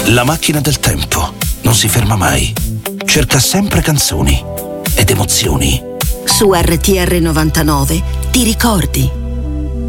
La macchina del tempo non si ferma mai. Cerca sempre canzoni ed emozioni. Su RTR 99 ti ricordi.